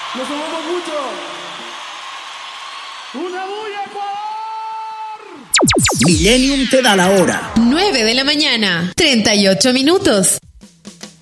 Nos amamos mucho. ¡Una bulla, Ecuador! Millennium te da la hora. 9 de la mañana, 38 minutos.